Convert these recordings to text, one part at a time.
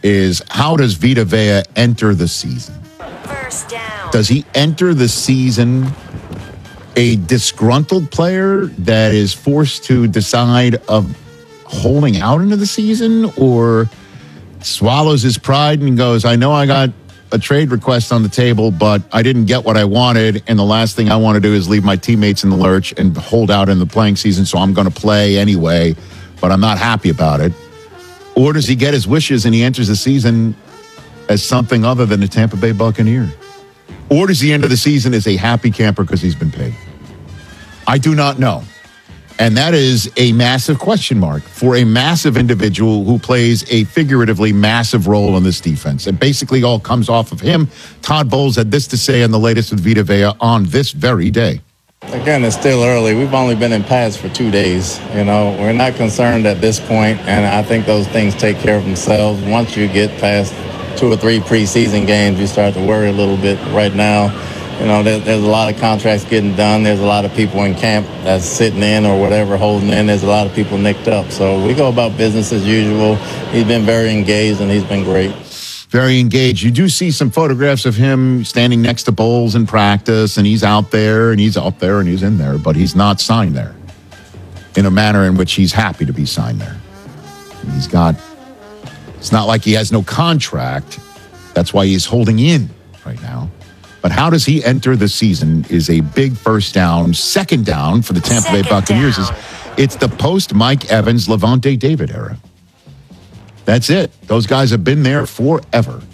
is how does Vita Vea enter the season? First down. Does he enter the season a disgruntled player that is forced to decide of holding out into the season, or swallows his pride and goes, I know I got a trade request on the table, but I didn't get what I wanted, and the last thing I want to do is leave my teammates in the lurch and hold out in the playing season, so I'm going to play anyway, but I'm not happy about it? Or does he get his wishes and he enters the season as something other than a Tampa Bay Buccaneer? Or does he enter the season as a happy camper because he's been paid? I do not know. And that is a massive question mark for a massive individual who plays a figuratively massive role in this defense. It basically all comes off of him. Todd Bowles had this to say on the latest with Vita Vea on this very day. Again, it's still early. We've only been in pads for 2 days. We're not concerned at this point, and I think those things take care of themselves. Once you get past 2 or 3 preseason games, you start to worry a little bit. Right now, there's a lot of contracts getting done. There's a lot of people in camp that's sitting in or whatever, holding in. There's a lot of people nicked up. So we go about business as usual. He's been very engaged, and he's been great. Very engaged. You do see some photographs of him standing next to Bowles in practice, and he's out there, and he's out there, and he's in there, but he's not signed there in a manner in which he's happy to be signed there. It's not like he has no contract. That's why he's holding in right now. But how does he enter the season is a big first down. Second down for the Tampa Bay Buccaneers. It's the post-Mike Evans, Lavonte David era. That's it. Those guys have been there forever.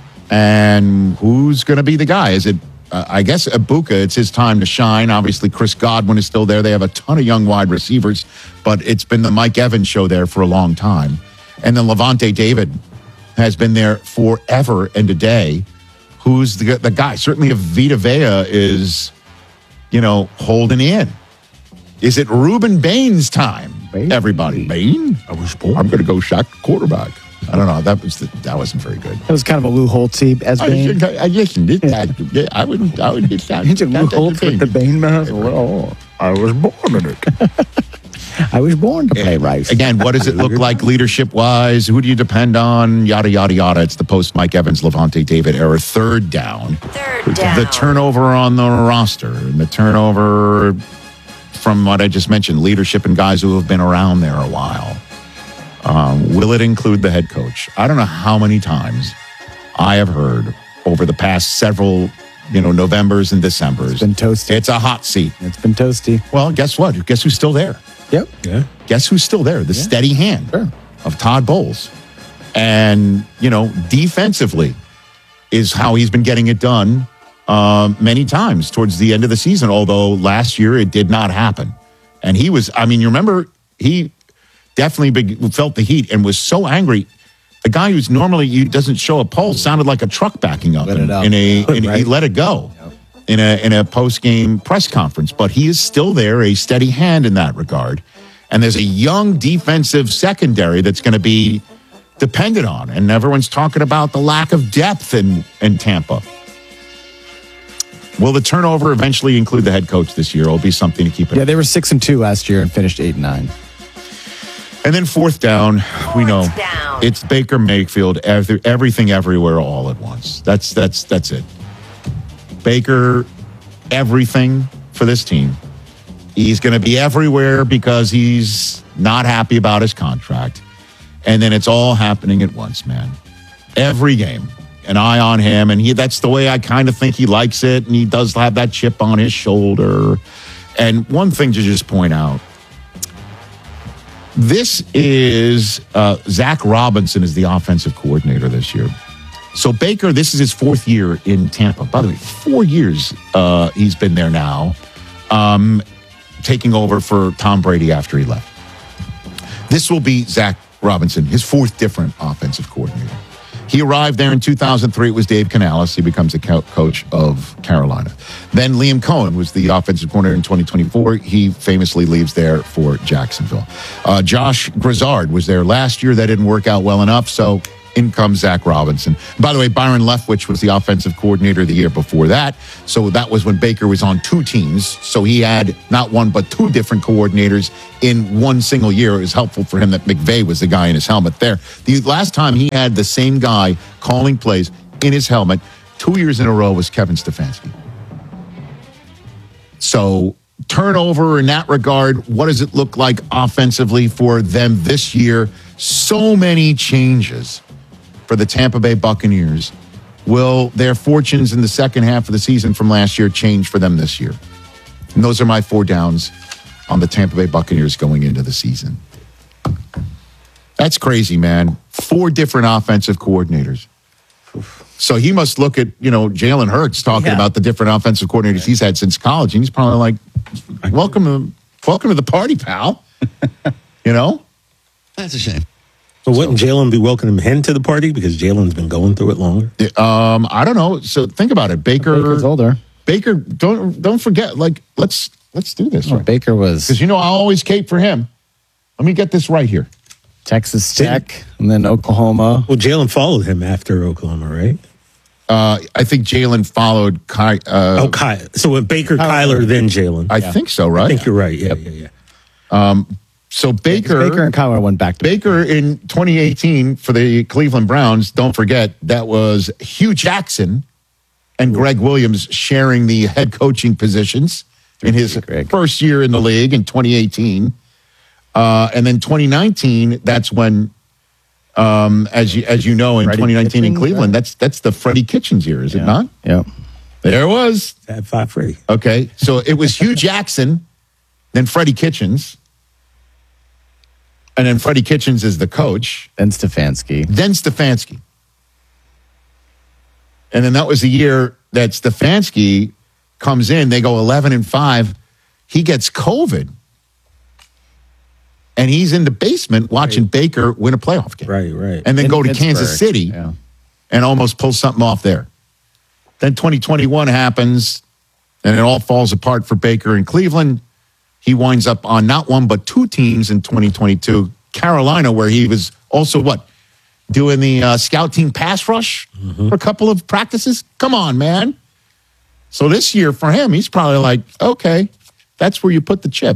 And who's going to be the guy? Is it, I guess, Ibuka? It's his time to shine. Obviously, Chris Godwin is still there. They have a ton of young wide receivers, but it's been the Mike Evans show there for a long time. And then Lavonte David has been there forever and a day. Who's the guy? Certainly if Vita Vea is, holding in. Is it Ruben Bain's time? Bain? Everybody. Bain? I was born. I'm going to go sack quarterback. I don't know. That wasn't very good. That was kind of a Lou Holtzy as Bain. I listened. I would get that. It's a Lou Holtz with the Bain mouth. Well, I was born in it. I was born to play rice. Again, what does it look like leadership-wise? Who do you depend on? Yada, yada, yada. It's the post-Mike Evans, Lavonte David era. Third down. The turnover on the roster and the turnover from what I just mentioned, leadership and guys who have been around there a while. Will it include the head coach? I don't know how many times I have heard over the past several Novembers and Decembers. It's been toasty. It's a hot seat. It's been toasty. Well, guess what? Guess who's still there? Yep. Yeah. Guess who's still there? The steady hand of Todd Bowles. And, defensively is how he's been getting it done many times towards the end of the season, although last year it did not happen. And you remember, he definitely felt the heat and was so angry. The guy who's normally doesn't show a pulse sounded like a truck backing up. He let it go. Yep. In a post-game press conference, but he is still there, a steady hand in that regard. And there's a young defensive secondary that's going to be depended on, and everyone's talking about the lack of depth in Tampa. Will the turnover eventually include the head coach this year? It'll be something to keep in. Yeah, they were 6-2 last year and finished 8-9. And then fourth down, we know it's Baker Mayfield, everything everywhere all at once. That's it. Baker, everything for this team. He's going to be everywhere because he's not happy about his contract. And then it's all happening at once, man. Every game, an eye on him. And that's the way I kind of think he likes it. And he does have that chip on his shoulder. And one thing to just point out, this is Zach Robinson is the offensive coordinator this year. So Baker, this is his 4th year in Tampa. By the way, 4 years he's been there now, taking over for Tom Brady after he left. This will be Zach Robinson, his 4th different offensive coordinator. He arrived there in 2003. It was Dave Canales. He becomes the coach of Carolina. Then Liam Cohen was the offensive coordinator in 2024. He famously leaves there for Jacksonville. Josh Grizzard was there last year. That didn't work out well enough, so in comes Zach Robinson. By the way, Byron Leftwich was the offensive coordinator the year before that. So that was when Baker was on two teams. So he had not one, but two different coordinators in one single year. It was helpful for him that McVay was the guy in his helmet there. The last time he had the same guy calling plays in his helmet 2 years in a row was Kevin Stefanski. So turnover in that regard, what does it look like offensively for them this year? So many changes for the Tampa Bay Buccaneers. Will their fortunes in the second half of the season from last year change for them this year? And those are my 4 downs on the Tampa Bay Buccaneers going into the season. That's crazy, man. 4 different offensive coordinators. So he must look at, Jalen Hurts talking about the different offensive coordinators he's had since college, and he's probably like, welcome to the party, pal. That's a shame. So wouldn't Jalen be welcoming him to the party because Jalen's been going through it longer? I don't know. So think about it. Baker's older. Baker, don't forget. Let's do this. Well, right. Baker was Because I always cape for him. Let me get this right here. Texas Tech and then Oklahoma. Well, Jalen followed him after Oklahoma, right? I think Jalen followed Kai. So with Baker, Kyler, then Jalen. I think so, right? I think you're right. Yeah. So Baker and Kyler went back to Baker in 2018 for the Cleveland Browns. Don't forget that was Hugh Jackson and Greg Williams sharing the head coaching positions in his first year in the league in 2018. And then 2019, that's when, as you know, in Freddie 2019 in Kitchens, Cleveland, right? that's the Freddie Kitchens year, is it not? Yeah. There it was. Fab Five Freddie. Okay, so it was Hugh Jackson, then Freddie Kitchens, and then Freddie Kitchens is the coach. Then Stefanski. And then that was the year that Stefanski comes in. They go 11-5. He gets COVID. And he's in the basement watching Baker win a playoff game. Right. And then In go to Pittsburgh. Kansas City and almost pull something off there. Then 2021 happens, and it all falls apart for Baker in Cleveland. He winds up on not one but 2 teams in 2022. Carolina, where he was also doing the scout team pass rush for a couple of practices. Come on, man. So this year for him, he's probably like, okay, that's where you put the chip.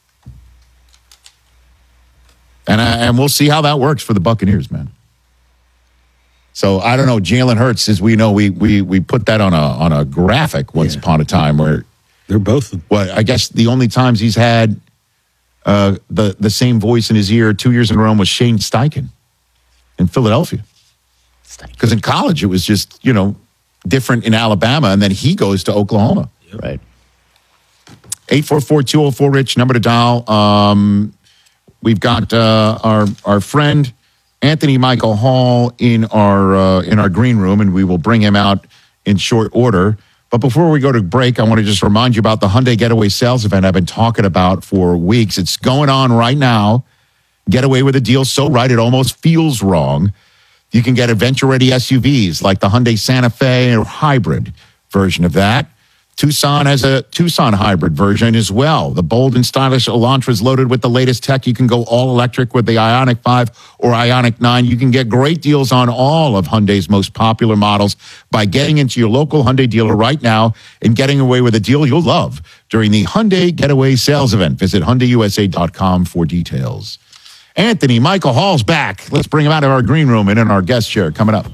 And we'll see how that works for the Buccaneers, man. So I don't know. Jalen Hurts, as we know, we put that on a graphic once upon a time where they're both. Well, I guess the only times he's had the same voice in his ear 2 years in a row was Shane Steichen in Philadelphia. Because in college it was just different in Alabama, and then he goes to Oklahoma. Right. 844-204-RICH, number to dial. We've got our friend Anthony Michael Hall in our green room, and we will bring him out in short order. But before we go to break, I want to just remind you about the Hyundai Getaway Sales Event I've been talking about for weeks. It's going on right now. Get away with a deal so right it almost feels wrong. You can get adventure-ready SUVs like the Hyundai Santa Fe or hybrid version of that. Tucson has a Tucson hybrid version as well. The bold and stylish Elantra is loaded with the latest tech. You can go all electric with the Ioniq 5 or Ioniq 9. You can get great deals on all of Hyundai's most popular models by getting into your local Hyundai dealer right now and getting away with a deal you'll love during the Hyundai Getaway Sales Event. Visit HyundaiUSA.com for details. Anthony Michael Hall's back. Let's bring him out of our green room and in our guest chair coming up.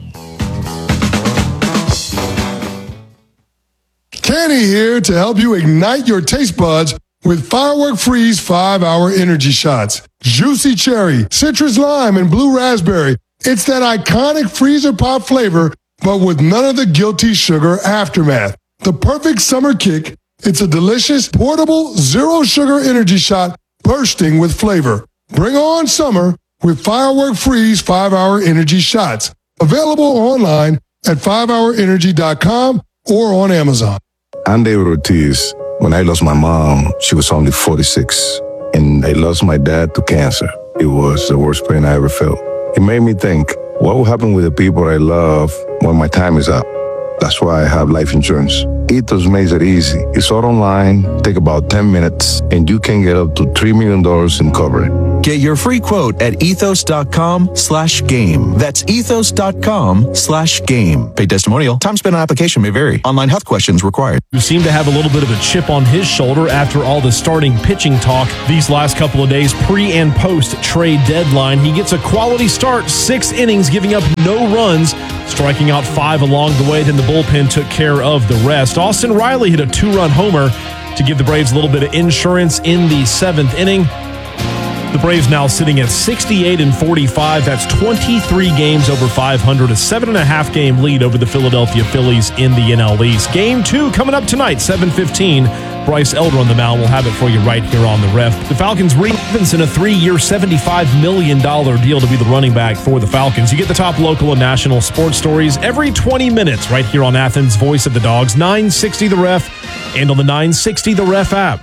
Kenny here to help you ignite your taste buds with Firework Freeze 5-Hour Energy Shots. Juicy cherry, citrus lime, and blue raspberry. It's that iconic freezer pop flavor, but with none of the guilty sugar aftermath. The perfect summer kick. It's a delicious, portable, zero-sugar energy shot bursting with flavor. Bring on summer with Firework Freeze 5-Hour Energy Shots. Available online at 5hourenergy.com or on Amazon. I'm David Ortiz. When I lost my mom, she was only 46. And I lost my dad to cancer. It was the worst pain I ever felt. It made me think, what will happen with the people I love when my time is up? That's why I have life insurance. Ethos makes it easy. It's all online, take about 10 minutes, and you can get up to $3 million in coverage. Get your free quote at ethos.com/game. That's ethos.com/game. Paid testimonial. Time spent on application may vary. Online health questions required. Who seemed to have a little bit of a chip on his shoulder after all the starting pitching talk these last couple of days, pre and post trade deadline. He gets a quality start, 6 innings, giving up no runs, striking out 5 along the way. Then the bullpen took care of the rest. Austin Riley hit a 2-run homer to give the Braves a little bit of insurance in the 7th inning. The Braves now sitting at 68-45. That's 23 games over 500, a 7.5 game lead over the Philadelphia Phillies in the NL East. Game 2 coming up tonight, 7:15. Bryce Elder on the mound. We'll have it for you right here on the Ref. The Falcons re-Robinson a 3-year, $75 million deal to be the running back for the Falcons. You get the top local and national sports stories every 20 minutes right here on Athens' Voice of the Dogs, 960 The Ref, and on the 960 The Ref app.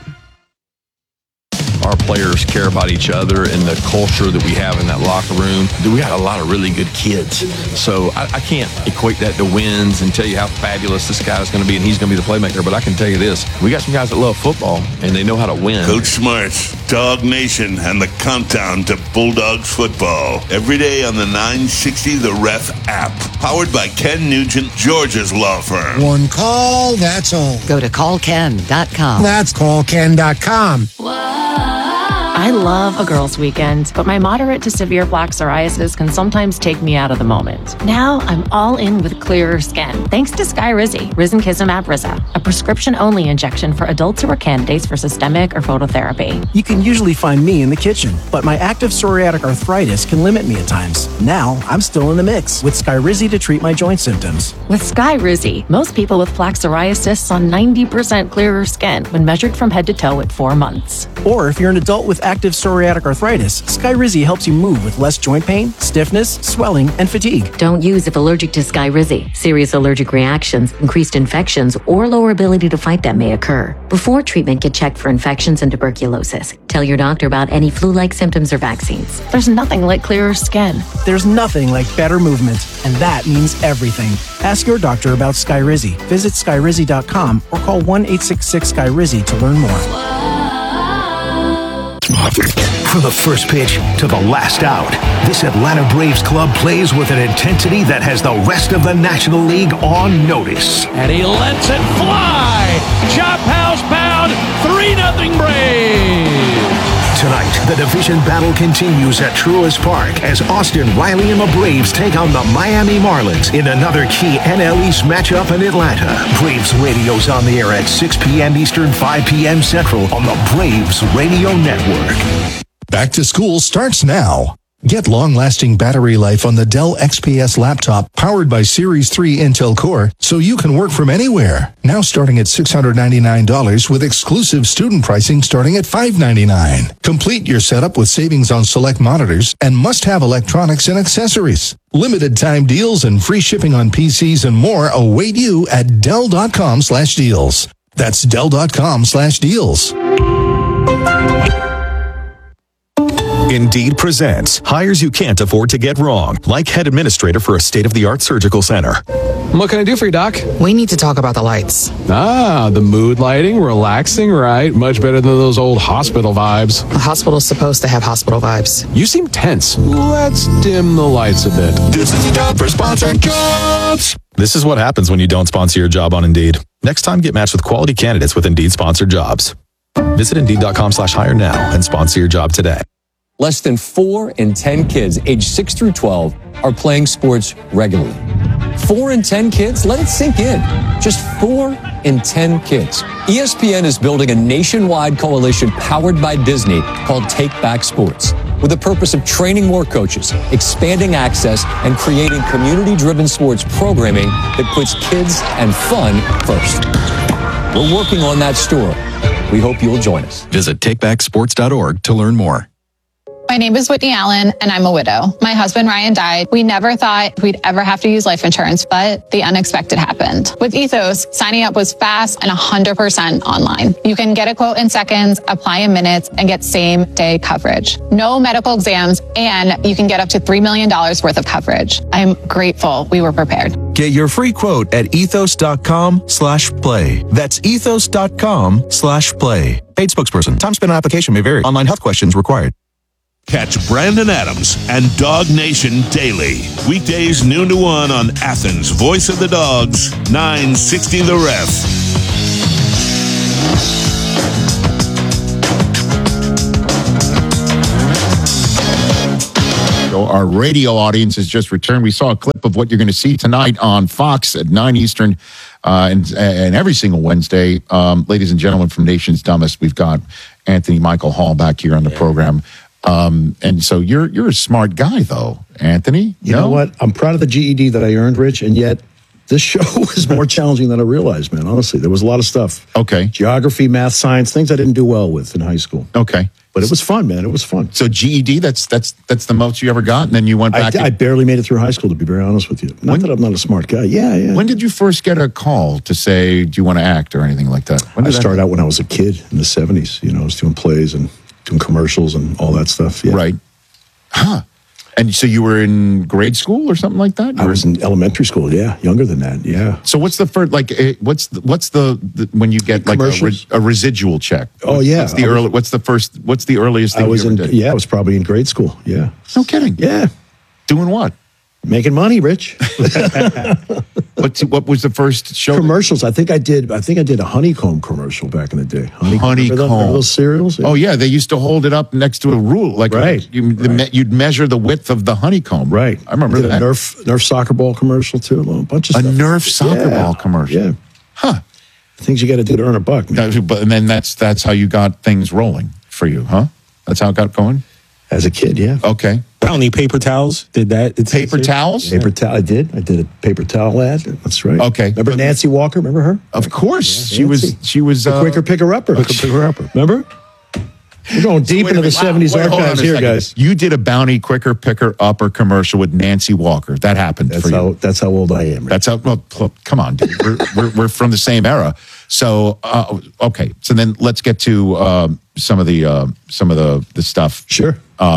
Our players care about each other and the culture that we have in that locker room. We got a lot of really good kids. So I can't equate that to wins and tell you how fabulous this guy's going to be and he's going to be the playmaker. But I can tell you this, we got some guys that love football and they know how to win. Coach Smart's Dog Nation and the countdown to Bulldogs football. Every day on the 960 The Ref app. Powered by Ken Nugent, Georgia's law firm. One call, that's all. Go to callken.com. That's callken.com. I love a girls' weekend, but my moderate to severe plaque psoriasis can sometimes take me out of the moment. Now I'm all in with clearer skin, thanks to Skyrizi, Risankizumab Riza, a prescription-only injection for adults who are candidates for systemic or phototherapy. You can usually find me in the kitchen, but my active psoriatic arthritis can limit me at times. Now I'm still in the mix with Skyrizi to treat my joint symptoms. With Skyrizi, most people with plaque psoriasis saw 90% clearer skin when measured from head to toe at 4 months. Or if you're an adult with active psoriatic arthritis, Skyrizi helps you move with less joint pain, stiffness, swelling, and fatigue. Don't use if allergic to Skyrizi. Serious allergic reactions, increased infections, or lower ability to fight them may occur. Before treatment, get checked for infections and tuberculosis. Tell your doctor about any flu-like symptoms or vaccines. There's nothing like clearer skin. There's nothing like better movement, and that means everything. Ask your doctor about Skyrizi. Visit Skyrizi.com or call 1-866-SKYRIZI to learn more. From the first pitch to the last out, this Atlanta Braves club plays with an intensity that has the rest of the National League on notice. And he lets it fly. Chop house bound, 3-0 Braves. Tonight, the division battle continues at Truist Park as Austin Riley and the Braves take on the Miami Marlins in another key NL East matchup in Atlanta. Braves Radio's on the air at 6 p.m. Eastern, 5 p.m. Central on the Braves Radio Network. Back to school starts now. Get long-lasting battery life on the Dell XPS laptop powered by Series 3 Intel Core so you can work from anywhere. Now starting at $699 with exclusive student pricing starting at $599. Complete your setup with savings on select monitors and must-have electronics and accessories. Limited time deals and free shipping on PCs and more await you at Dell.com/deals. That's Dell.com/deals. Indeed presents hires you can't afford to get wrong, like head administrator for a state-of-the-art surgical center. What can I do for you, Doc? We need to talk about the lights. Ah, the mood lighting, relaxing, right? Much better than those old hospital vibes. A hospital's supposed to have hospital vibes. You seem tense. Let's dim the lights a bit. This is time for sponsored jobs. This is what happens when you don't sponsor your job on Indeed. Next time, get matched with quality candidates with Indeed sponsored jobs. Visit Indeed.com/hire now and sponsor your job today. Less than 4 in 10 kids aged 6 through 12 are playing sports regularly. 4 in 10 kids? Let it sink in. Just 4 in 10 kids. ESPN is building a nationwide coalition powered by Disney called Take Back Sports, with the purpose of training more coaches, expanding access, and creating community-driven sports programming that puts kids and fun first. We're working on that story. We hope you'll join us. Visit takebacksports.org to learn more. My name is Whitney Allen, and I'm a widow. My husband, Ryan, died. We never thought we'd ever have to use life insurance, but the unexpected happened. With Ethos, signing up was fast and 100% online. You can get a quote in seconds, apply in minutes, and get same-day coverage. No medical exams, and you can get up to $3 million worth of coverage. I'm grateful we were prepared. Get your free quote at ethos.com/play. That's ethos.com/play. Paid spokesperson. Time spent on application may vary. Online health questions required. Catch Brandon Adams and Dog Nation daily. Weekdays noon to 1 on Athens' Voice of the Dogs, 960 The Ref. Our radio audience has just returned. We saw a clip of what you're going to see tonight on Fox at 9 Eastern and every single Wednesday. Ladies and gentlemen, from Nation's Dumbest, we've got Anthony Michael Hall back here on the program. And so you're a smart guy, though, Anthony. You know what? I'm proud of the GED that I earned, Rich, and yet this show was more challenging than I realized, man. Honestly, there was a lot of stuff. Okay. Geography, math, science, things I didn't do well with in high school. Okay. But it was fun, man. It was fun. So GED, that's the most you ever got, and then you went back. I barely made it through high school, to be very honest with you. Not that I'm not a smart guy. Yeah. When did you first get a call to say, do you want to act or anything like that? When I did started out when I was a kid in the 70s. You know, I was doing plays and doing commercials and all that stuff. Yeah. Right. Huh. And so you were in grade school or something like that? I was in elementary school, yeah. Younger than that, yeah. So what's the first, what's the when you get like a residual check? Oh, yeah. What's the earliest thing you ever did? Yeah, I was probably in grade school, yeah. No kidding. Yeah. Doing what? Making money, Rich. What was the first show? Commercials. I think I did a Honeycomb commercial back in the day. Honeycomb. Those cereals? Yeah. Oh yeah, they used to hold it up next to a rule, you'd measure the width of the honeycomb. Right. I remember did that. A Nerf soccer ball commercial too. A bunch of stuff. A Nerf soccer ball commercial. Yeah. Huh. Things you got to do to earn a buck. And then that's how you got things rolling for you, huh? That's how it got going? As a kid, yeah. Okay. Brownie paper towels. Did that? Paper towels? Paper towel. I did a paper towel ad. That's right. Okay. Remember Nancy Walker? Remember her? Of course. Yeah, she was the quicker picker upper. Remember? We're going deep into the 70s archives here, guys. You did a Bounty Quicker Picker Upper commercial with Nancy Walker. That happened for you. That's how old I am. That's how. Well, come on, dude. We're from the same era. So okay. So then let's get to some of the stuff. Sure.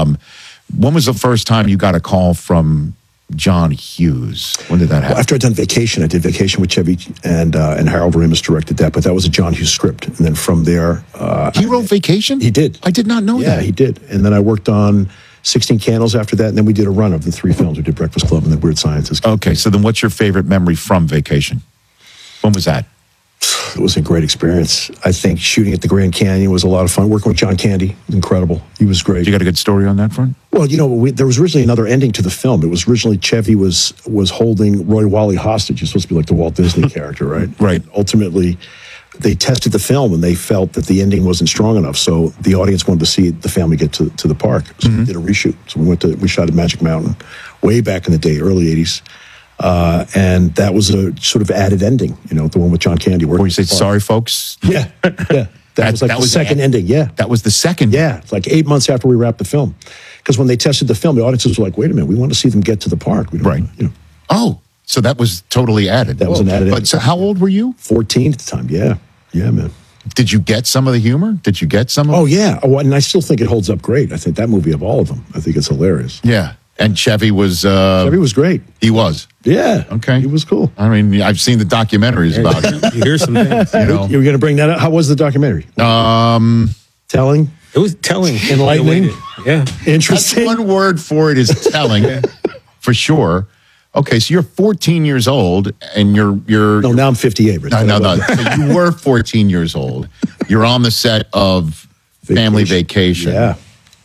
When was the first time you got a call from John Hughes? When did that happen? Well, after I'd done Vacation, I did Vacation with Chevy and Harold Ramis directed that, but that was a John Hughes script. And then from there, he wrote Vacation. He did. I did not know that. Yeah, he did. And then I worked on 16 Candles after that, and then we did a run of the 3 films. We did Breakfast Club and then Weird Sciences. Okay, so then what's your favorite memory from Vacation? When was that? It was a great experience. I think shooting at the Grand Canyon was a lot of fun. Working with John Candy, incredible. He was great. You got a good story on that front? Well, there was originally another ending to the film. It was originally Chevy was holding Roy Wally hostage. He's supposed to be like the Walt Disney character, right? Right. And ultimately, they tested the film and they felt that the ending wasn't strong enough. So the audience wanted to see the family get to the park. So we did a reshoot. So we shot at Magic Mountain way back in the day, early 80s. And that was a sort of added ending, the one with John Candy. Where you said, sorry, folks? Yeah. That was like the second ending, yeah. That was the second? Yeah, it's like 8 months after we wrapped the film. Because when they tested the film, the audiences were like, wait a minute, we want to see them get to the park. Right. Oh, so that was totally added. That was an added ending. So how old were you? 14 at the time, yeah. Yeah, man. Did you get some of the humor? Did you get some of Oh, yeah. Oh, and I still think it holds up great. I think that movie of all of them, I think it's hilarious. Yeah. And Chevy was... Chevy was great. He was? Yeah. Okay. He was cool. I mean, I've seen the documentaries about him. You hear some things. You were going to bring that up? How was the documentary? Telling? It was telling. Enlightening? Yeah. Interesting? That's one word for it is telling, for sure. Okay, so you're 14 years old, and you're... No, now I'm 58. Rich. No. So you were 14 years old. You're on the set of Family Vacation. Yeah.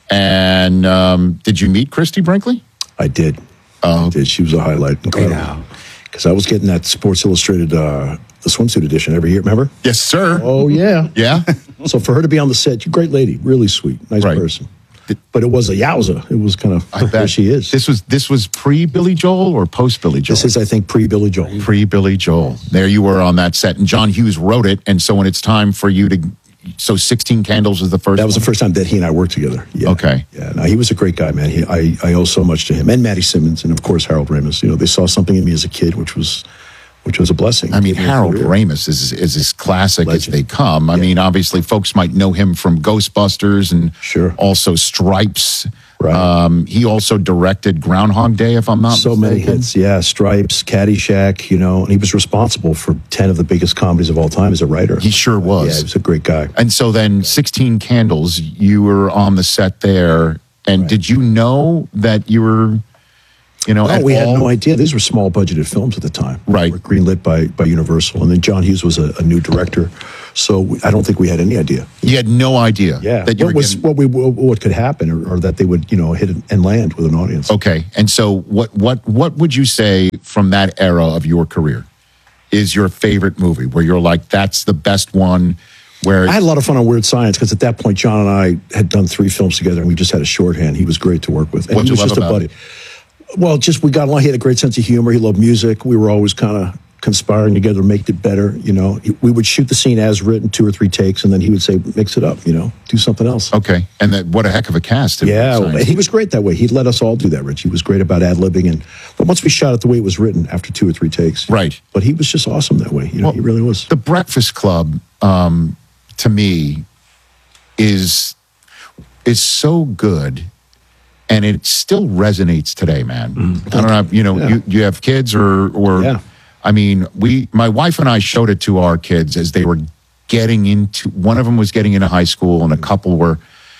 And did you meet Christy Brinkley? I did. I did. She was a highlight. Incredible. Because I was getting that Sports Illustrated the swimsuit edition every year, remember? Yes, sir. Oh, yeah. Yeah? So for her to be on the set, great lady, really sweet, nice person. But it was a yowza. It was kind of where she is. This was pre-Billy Joel or post-Billy Joel? This is, I think, pre-Billy Joel. Pre-Billy Joel. There you were on that set. And John Hughes wrote it. And so when it's time for you to... So 16 Candles was the first That was the first time that he and I worked together. Yeah. Okay. Yeah, no, he was a great guy, man. I owe so much to him. And Matty Simmons and, of course, Harold Ramis. They saw something in me as a kid, which was a blessing. I mean, Harold Ramis is as classic as they come. I mean, obviously, folks might know him from Ghostbusters and also Stripes. Right. He also directed Groundhog Day, if I'm not mistaken. Many hits, yeah. Stripes, Caddyshack, and he was responsible for 10 of the biggest comedies of all time as a writer. He sure was. Yeah, he was a great guy. And so then 16 Candles, you were on the set there, And did you know that you were, you know, we had no idea. These were small budgeted films at the time. Right. They were greenlit by Universal. And then John Hughes was a new director. So I don't think we had any idea. You had no idea. Yeah. That you what could happen or that they would, hit and land with an audience. Okay. And so what would you say from that era of your career is your favorite movie where you're like, that's the best one? Where I had a lot of fun on Weird Science because at that point, John and I had done 3 films together and we just had a shorthand. He was great to work with. And What'd he was you just love a about buddy. Well, we got along. He had a great sense of humor. He loved music. We were always kind of conspiring together to make it better. We would shoot the scene as written, 2 or 3 takes, and then he would say, mix it up, do something else. Okay. And what a heck of a cast. Yeah. He was great that way. He let us all do that, Rich. He was great about ad-libbing. But once we shot it the way it was written after 2 or 3 takes. Right. But he was just awesome that way. He really was. The Breakfast Club, to me, is so good. And it still resonates today, man. I don't know, you have kids or I mean, my wife and I showed it to our kids as they were getting into, one of them was getting into high school and a couple were,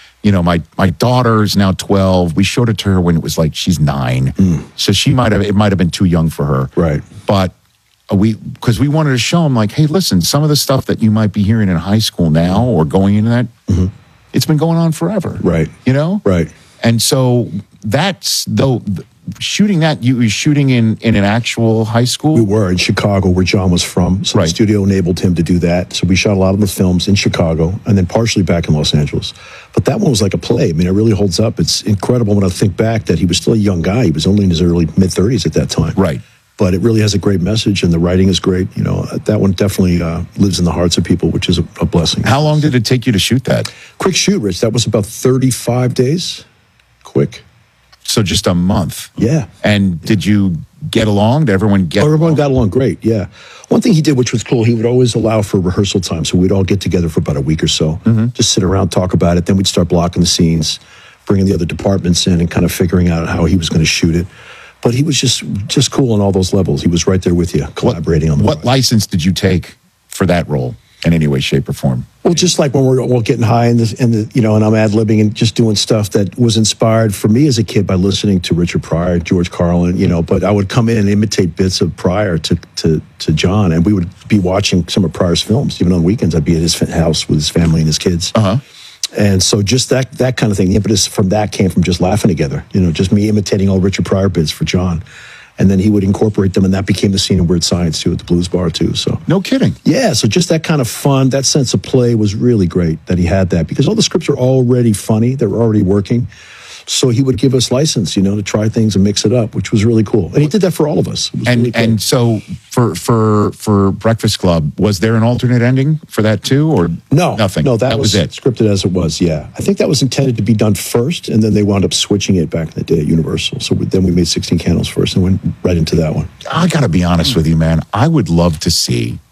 my daughter's now 12. We showed it to her when it was like, she's 9. So it might have been too young for her. Right. But because we wanted to show them like, hey, listen, some of the stuff that you might be hearing in high school now or going into that, it's been going on forever. Right. Right. And so that's shooting that, you were shooting in an actual high school? We were in Chicago where John was from. So the studio enabled him to do that. So we shot a lot of the films in Chicago and then partially back in Los Angeles. But that one was like a play. I mean, it really holds up. It's incredible when I think back that he was still a young guy. He was only in his early mid-30s at that time. Right. But it really has a great message and the writing is great. That one definitely lives in the hearts of people, which is a blessing. How long did it take you to shoot that? Quick shoot, Rich. That was about 35 days. Quick. So just a month. Yeah. And did you get along? Did everyone get along? Everyone got along great, yeah. One thing he did, which was cool, he would always allow for rehearsal time. So we'd all get together for about a week or so, just sit around, talk about it. Then we'd start blocking the scenes, bringing the other departments in and kind of figuring out how he was going to shoot it. But he was just cool on all those levels. He was right there with you, collaborating on the What license did you take for that role in any way, shape, or form? Well, just like when we're all getting high and I'm ad-libbing and just doing stuff that was inspired for me as a kid by listening to Richard Pryor, George Carlin, but I would come in and imitate bits of Pryor to John, and we would be watching some of Pryor's films. Even on weekends, I'd be at his house with his family and his kids. And so just that kind of thing, the impetus from that came from just laughing together, just me imitating all Richard Pryor bits for John. And then he would incorporate them, and that became the scene in Weird Science, too, at the Blues Bar, too. So no kidding. Yeah, so just that kind of fun, that sense of play was really great that he had that, because all the scripts are already funny. They were already working. So he would give us license, to try things and mix it up, which was really cool. And he did that for all of us. And so for Breakfast Club, was there an alternate ending for that too, or no? Nothing. No, that was it. Scripted as it was. Yeah, I think that was intended to be done first, and then they wound up switching it back in the day at Universal. So then we made 16 Candles first, and went right into that one. I got to be honest with you, man. I would love to see,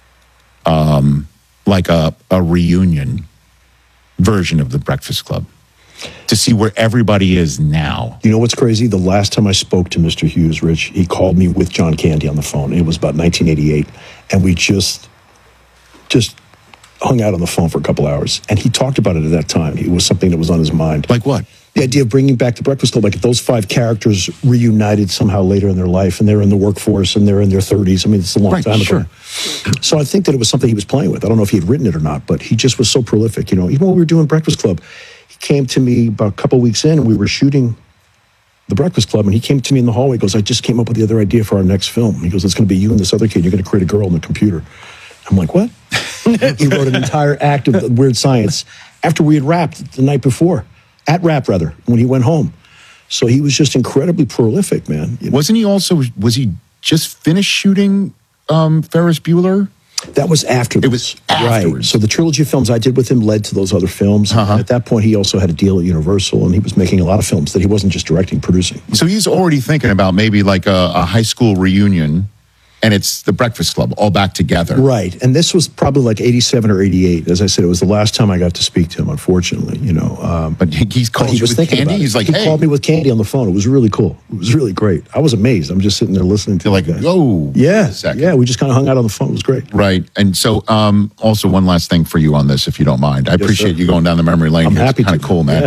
like a reunion version of the Breakfast Club, to see where everybody is now. You know what's crazy? The last time I spoke to Mr. Hughes, Rich, he called me with John Candy on the phone. It was about 1988. And we just hung out on the phone for a couple hours. And he talked about it at that time. It was something that was on his mind. Like what? The idea of bringing back the Breakfast Club, like if those 5 characters reunited somehow later in their life and they're in the workforce and they're in their 30s. I mean, it's a long time ago. So I think that it was something he was playing with. I don't know if he had written it or not, but he just was so prolific. Even when we were doing Breakfast Club, he came to me about a couple weeks in and we were shooting the Breakfast Club, and he came to me in the hallway. He goes, I just came up with the other idea for our next film. He goes, it's going to be you and this other kid. You're going to create a girl on the computer. I'm like, what? He wrote an entire act of Weird Science after we had wrapped the night before. At Wrap, rather, when he went home. So he was just incredibly prolific, man. Was he just finished shooting Ferris Bueller? That was afterwards. It was afterwards. Right. So the trilogy of films I did with him led to those other films. And at that point, he also had a deal at Universal, and he was making a lot of films that he wasn't just directing, producing. So he's already thinking about maybe like a high school reunion, and it's the Breakfast Club all back together. Right. And this was probably like 87 or 88. As I said, it was the last time I got to speak to him, unfortunately, But he's called you with Candy? He's like, he hey. called me with Candy on the phone. It was really cool. It was really great. I was amazed. I'm just sitting there listening to like, oh. Yeah. Yeah, we just kind of hung out on the phone. It was great. Right. And so also one last thing for you on this, if you don't mind. I appreciate you going down the memory lane. I'm here. happy It's kind of cool, man.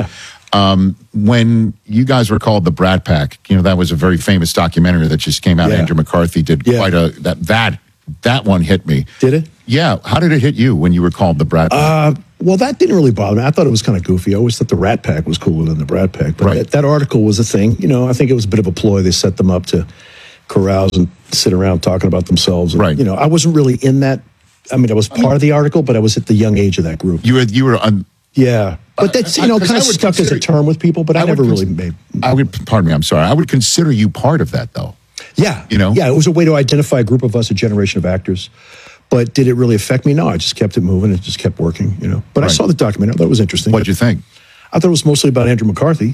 When you guys were called the Brat Pack, that was a very famous documentary that just came out. Yeah. Andrew McCarthy did quite that one hit me. Did it? Yeah. How did it hit you when you were called the Brat Pack? Well, that didn't really bother me. I thought it was kind of goofy. I always thought the Rat Pack was cooler than the Brat Pack. But that article was a thing. I think it was a bit of a ploy. They set them up to carouse and sit around talking about themselves. And, I wasn't really in that. I mean, I was part of the article, but I was at the young age of that group. You were on. Yeah. But that's, kind of stuck as a term with people, but I never really made. Pardon me, I'm sorry. I would consider you part of that, though. Yeah. Yeah, it was a way to identify a group of us, a generation of actors. But did it really affect me? No, I just kept it moving. It just kept working, But I saw the documentary. I thought it was interesting. What did you think? I thought it was mostly about Andrew McCarthy.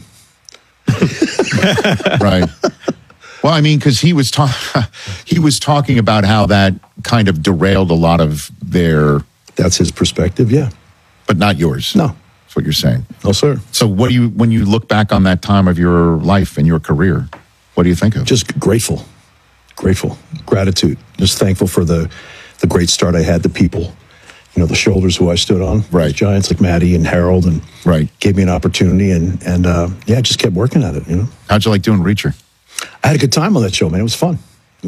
Right. Well, I mean, because he was talking about how that kind of derailed a lot of their. That's his perspective, yeah. But not yours. No. That's what you're saying. No, sir. So when you look back on that time of your life and your career, what do you think of? Just grateful, gratitude. Just thankful for the great start I had, the people, the shoulders who I stood on. Right. Giants like Maddie and Harold, and gave me an opportunity, and I just kept working at it. How'd you like doing Reacher? I had a good time on that show, man. It was fun.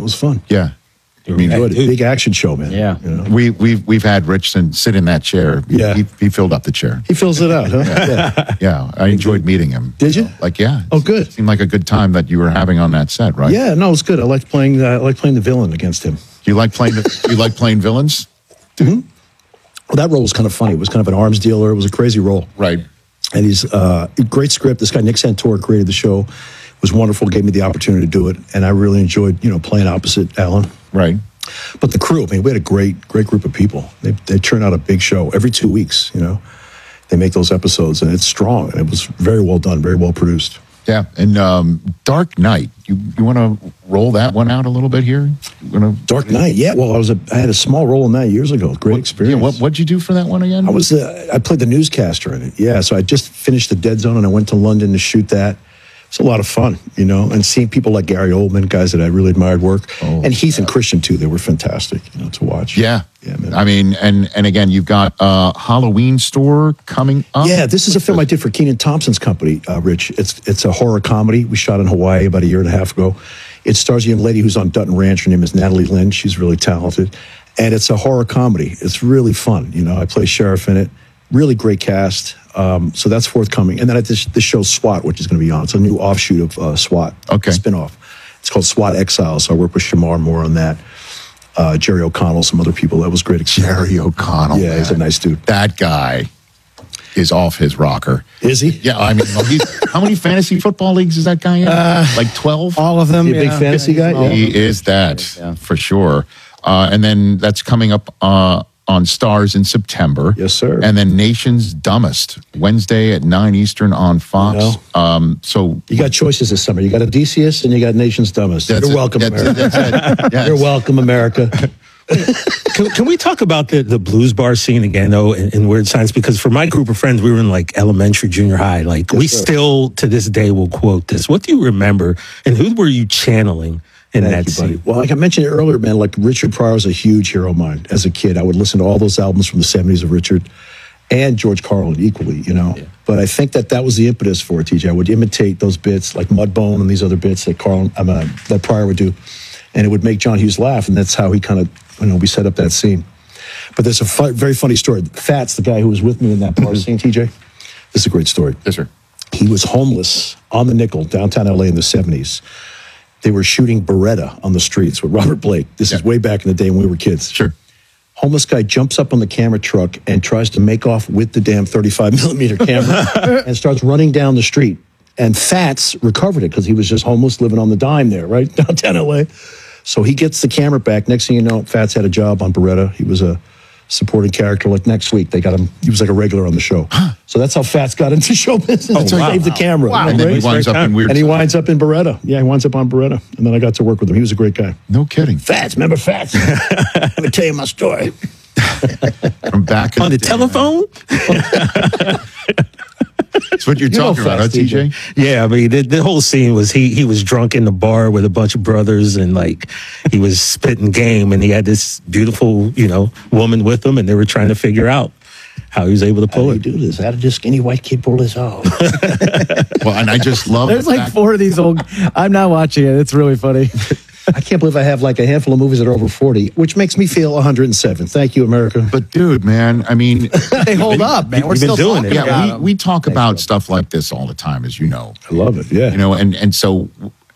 Yeah. I mean, enjoyed it. Big action show, man. Yeah. We've had Rich sit in that chair. Yeah. He filled up the chair. He fills it out, huh? Yeah. I enjoyed meeting him. Did you? Yeah. Oh, good. Seemed like a good time that you were having on that set, right? Yeah, no, it was good. I liked playing the villain against him. You like playing villains? Mm-hmm. Well, that role was kind of funny. It was kind of an arms dealer. It was a crazy role. Right. And he's a great script. This guy, Nick Santora, created the show. It was wonderful, gave me the opportunity to do it. And I really enjoyed, playing opposite Alan. Right. But the crew, we had a great group of people. They churn out a big show every 2 weeks, They make those episodes, and it's strong. And it was very well done, very well produced. Yeah. And Dark Knight, you want to roll that one out a little bit here? Dark Knight, yeah. Well, I had a small role in that years ago. Great experience. Yeah, what'd you do for that one again? I played the newscaster in it. Yeah, so I just finished The Dead Zone, and I went to London to shoot that. It's a lot of fun, and seeing people like Gary Oldman, guys that I really admired work, and Heath and Christian too. They were fantastic, to watch. Yeah, man. I mean, and again, you've got Halloween Store coming up. Yeah, this is a film I did for Kenan Thompson's company, Rich. It's a horror comedy. We shot in Hawaii about 1.5 years ago. It stars a young lady who's on Dutton Ranch. Her name is Natalie Lynn. She's really talented, and it's a horror comedy. It's really fun. I play sheriff in it. Really great cast. So that's forthcoming. And then the show SWAT, which is going to be on. It's a new offshoot of SWAT. Okay. Spinoff. It's called SWAT Exile. So I work with Shamar Moore on that. Jerry O'Connell, some other people. That was great experience. Jerry O'Connell. Yeah, he's a nice dude. That guy is off his rocker. Is he? Yeah, I mean, how many fantasy football leagues is that guy in? Like 12? All of them. He a big fantasy guy? Yeah. He is that, for sure. And then that's coming up on Stars in September. Yes, sir. And then Nation's Dumbest, Wednesday at 9 Eastern on Fox. So you got choices this summer. You got Odysseus and you got Nation's Dumbest. You're welcome, America. That's it. Yes. You're welcome, America. Can we talk about the blues bar scene again, though, in Weird Science? Because for my group of friends, we were in like elementary, junior high. Like we still to this day will quote this. What do you remember, and who were you channeling in that scene? Well, like I mentioned earlier, man, like Richard Pryor was a huge hero of mine as a kid. I would listen to all those albums from the 70s of Richard and George Carlin equally, But I think that was the impetus for it, TJ. I would imitate those bits like Mudbone and these other bits that that Pryor would do. And it would make John Hughes laugh. And that's how he kind of, we set up that scene. But there's a very funny story. Fats, the guy who was with me in that bar scene, TJ, this is a great story. Yes, sir. He was homeless on the Nickel, downtown LA in the 70s. They were shooting Beretta on the streets with Robert Blake. This is way back in the day when we were kids. Sure. Homeless guy jumps up on the camera truck and tries to make off with the damn 35 millimeter camera and starts running down the street. And Fats recovered it because he was just homeless living on the dime there, right? Downtown LA. So he gets the camera back. Next thing you know, Fats had a job on Beretta. He was a supporting character. Like next week, they got him. He was like a regular on the show. So that's how Fats got into show business. He saved the camera. Wow. And then he winds up in Weird Science. And he winds up in Beretta. Yeah, he winds up on Beretta. And then I got to work with him. He was a great guy. No kidding. Fats, remember Fats? Let me tell you my story. From back on the telephone? That's what you're talking about, huh, TJ? Yeah, I mean, the whole scene was he was drunk in the bar with a bunch of brothers, and like he was spitting game, and he had this beautiful, woman with him, and they were trying to figure out how he was able to pull How it. do you do this? How did this skinny white kid pull this off? Well, and I just love There's the like fact- 4 of these old. I'm not watching it. It's really funny. I can't believe I have like a handful of movies that are over 40, which makes me feel 107. Thank you, America. But dude, man, I mean, They hold up, man. We're You've been still doing talking it. about yeah, them. we talk about stuff like this all the time, as you know. I love it. Yeah. You know, and so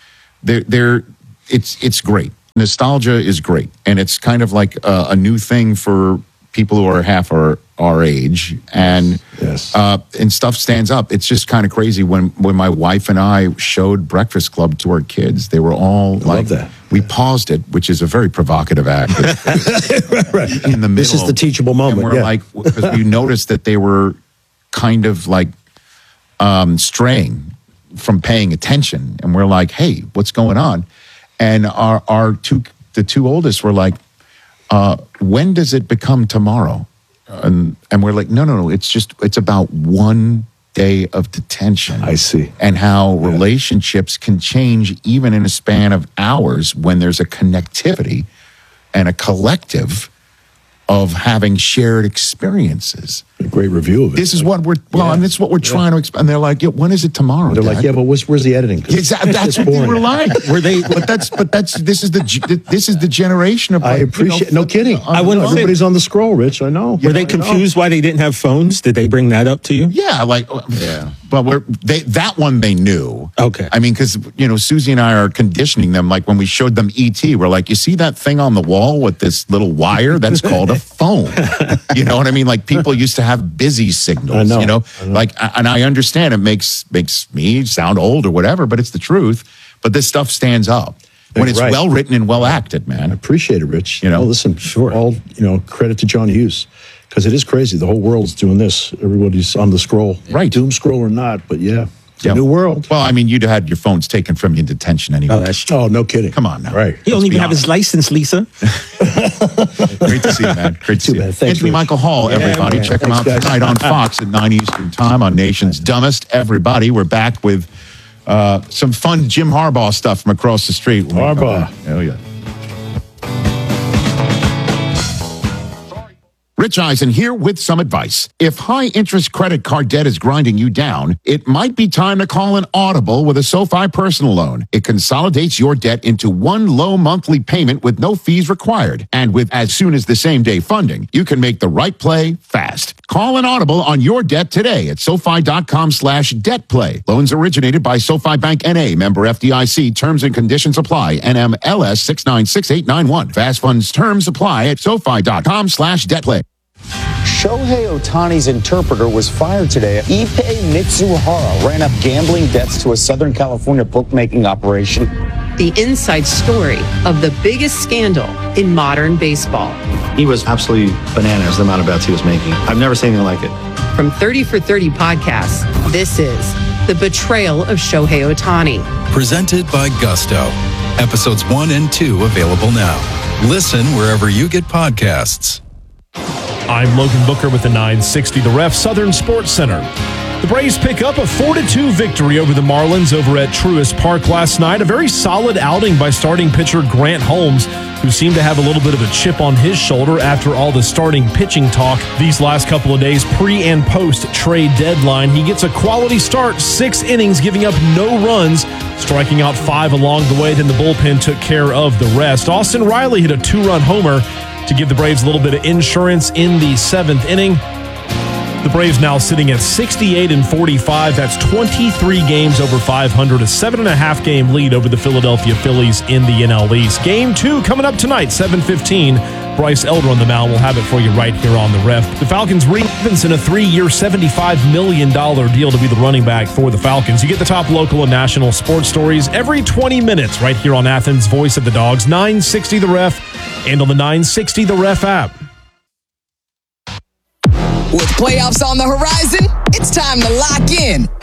it's great. Nostalgia is great, and it's kind of like a new thing for people who are half our age, and stuff stands up. It's just kind of crazy when my wife and I showed Breakfast Club to our kids. They were all like, that. We paused it, which is a very provocative act. In the middle, This is the teachable moment. And we're yeah. like, because we noticed that they were kind of like straying from paying attention, and we're like, hey, what's going on? And the two oldest were like, when does it become tomorrow? And we're like, no, it's about one day of detention. I see. And how relationships can change even in a span of hours when there's a connectivity and a collective of having shared experiences. A great review of it. This is what and it's what we're trying to explain. And they're like, yeah, when is it tomorrow? They're Dad? like, yeah, but where's the editing? 'Cause Exactly. That's it's what they boring. were like. This is the generation of. I appreciate. No kidding. I wouldn't say- Everybody's on the scroll, Rich. I know. Were they confused why they didn't have phones? Did they bring that up to you? Yeah, but that one they knew. Okay. I mean, because Susie and I are conditioning them. Like when we showed them ET, we're like, you see that thing on the wall with this little wire? That's called a phone. You know what I mean? Like people used to have busy signals. I know. Like, and I understand it makes me sound old or whatever, but it's the truth. But this stuff stands up when it's Right. well written and well acted, man. I appreciate it, Rich. Well, listen, sure. All credit to John Hughes, because it is crazy. The whole world's doing this. Everybody's on the scroll, right? Doom scroll or not, but yeah, it's a new world. Well, I mean, you'd had your phones taken from you in detention anyway. Oh, no kidding. Come on now. Right. He don't even have his license, Lisa. Great to see you, man. Great to see you. bad. Thanks, Anthony Rich. Michael Hall, everybody. man. Check him out Thanks, guys. tonight on Fox at 9 Eastern Time on Nation's Dumbest. Everybody, we're back with some fun Jim Harbaugh stuff from across the street. when we come Harbaugh. back. Oh, yeah. Rich Eisen here with some advice. If high-interest credit card debt is grinding you down, it might be time to call an Audible with a SoFi personal loan. It consolidates your debt into one low monthly payment with no fees required. And with as soon as the same-day funding, you can make the right play fast. Call an Audible on your debt today at SoFi.com/debtplay. Loans originated by SoFi Bank N.A., member FDIC. Terms and conditions apply. NMLS 696891. Fast funds terms apply at SoFi.com/debtplay. Shohei Ohtani's interpreter was fired today. Ippei Mitsuhara ran up gambling debts to a Southern California bookmaking operation. The inside story of the biggest scandal in modern baseball. He was absolutely bananas, the amount of bets he was making. I've never seen anything like it. From 30 for 30 podcasts, this is The Betrayal of Shohei Ohtani. Presented by Gusto. Episodes 1 and 2 available now. Listen wherever you get podcasts. I'm Logan Booker with the 960 The Ref Southern Sports Center. The Braves pick up a 4-2 victory over the Marlins over at Truist Park last night. A very solid outing by starting pitcher Grant Holmes, who seemed to have a little bit of a chip on his shoulder after all the starting pitching talk these last couple of days pre and post trade deadline. He gets a quality start, 6 innings, giving up no runs, striking out 5 along the way. Then the bullpen took care of the rest. Austin Riley hit a 2-run homer to give the Braves a little bit of insurance in the 7th inning. The Braves now sitting at 68-45. That's 23 games over 500, a 7.5 game lead over the Philadelphia Phillies in the NL East. Game 2 coming up tonight, 7:15. Bryce Elder on the mound. We'll have it for you right here on the Ref. The Falcons Robinson, a 3-year, $75 million deal to be the running back for the Falcons. You get the top local and national sports stories every 20 minutes right here on Athens' Voice of the Dogs, 960 The Ref, and on the 960 The Ref app. With playoffs on the horizon, it's time to lock in